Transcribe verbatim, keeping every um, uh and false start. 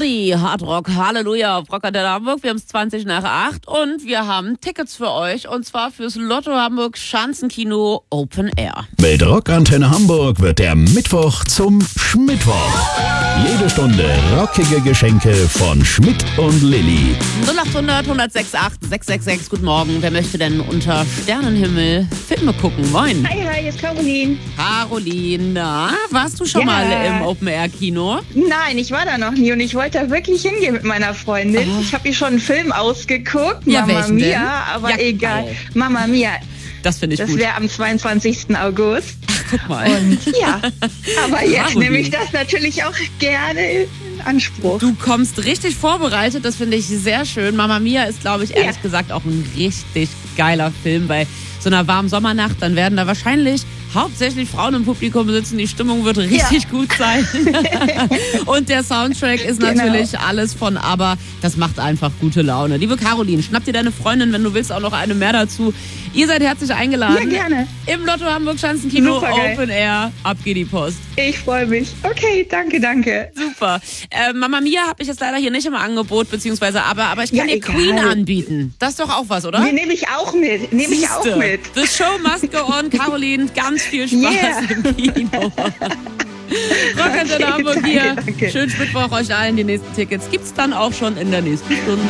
Johnny, Hardrock, Halleluja, auf Rockantenne Hamburg. Wir haben es zwanzig nach acht und wir haben Tickets für euch und zwar fürs Lotto Hamburg Schanzenkino Open Air. Mit Rockantenne Hamburg wird der Mittwoch zum Schmittwoch. Jede Stunde rockige Geschenke von Schmidt und Lilly. null acht hundert, hundertsechs acht, sechs sechs sechs, guten Morgen. Wer möchte denn unter Sternenhimmel Filme gucken? Moin. Hi, hi, hier ist Caroline. Caroline, na, warst du schon Ja. mal im Open Air Kino? Nein, ich war da noch nie und ich wollte da wirklich hingehen mit meiner Freundin. Oh. Ich habe hier schon einen Film ausgeguckt, Ja, Mamma welchen Mia, denn? aber Ja, egal. geil. Mamma Mia, Das finde ich das gut. wäre am zweiundzwanzigsten August. Guck mal. Und ja, aber jetzt Caroline. nehme ich das natürlich auch gerne in Anspruch. Du kommst richtig vorbereitet, das finde ich sehr schön. Mamma Mia ist, glaube ich, ehrlich Ja. gesagt auch ein richtig geiler Film. Bei so einer warmen Sommernacht, dann werden da wahrscheinlich hauptsächlich Frauen im Publikum sitzen. Die Stimmung wird richtig Ja. gut sein. Und der Soundtrack ist Genau. natürlich alles von ABBA. Das macht einfach gute Laune. Liebe Caroline, schnapp dir deine Freundin, wenn du willst, auch noch eine mehr dazu. Ihr seid herzlich eingeladen. Ja, gerne. Im Lotto Hamburg Schanzenkino Supergeil. Open Air. Ab geht die Post. Ich freue mich. Okay, danke, danke. Super. Äh, Mamma Mia habe ich jetzt leider hier nicht im Angebot, beziehungsweise aber, aber ich kann Ja, dir egal. Queen anbieten. Das ist doch auch was, oder? Nee, nehme ich auch mit. Nehme ich auch Siehste. mit. The show must go on. Caroline, ganz viel Spaß Yeah. im Kino. Rockantenne Okay, Hamburg danke, hier. danke. Schönen Mittwoch euch allen. Die nächsten Tickets gibt's dann auch schon in der nächsten Stunde.